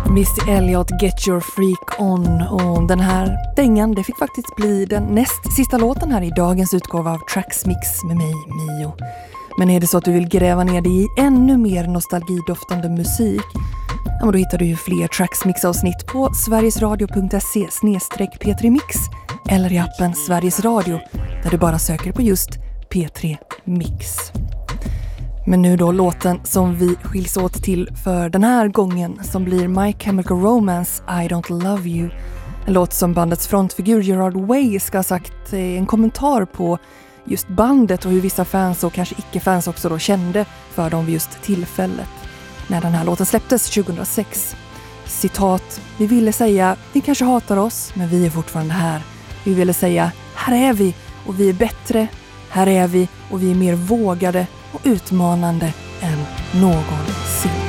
Missy Elliott, Get Your Freak On. Och den här dängan, det fick faktiskt bli den näst sista låten här i dagens utgåva av Tracksmix med mig, Mio. Men är det så att du vill gräva ner dig i ännu mer nostalgidoftande musik, ja, men då hittar du ju fler Tracksmix-avsnitt på sverigesradio.se/P3Mix eller i appen Sveriges Radio, där du bara söker på just P3 Mix. Men nu då låten som vi skiljs åt till för den här gången, som blir My Chemical Romance, I Don't Love You. En låt som bandets frontfigur Gerard Way ska ha sagt en kommentar på just bandet och hur vissa fans och kanske icke-fans också då kände för dem vid just tillfället när den här låten släpptes 2006. Citat: vi ville säga, ni kanske hatar oss, men vi är fortfarande här. Vi ville säga, här är vi och vi är bättre. Här är vi och vi är mer vågade och utmanande än någonsin.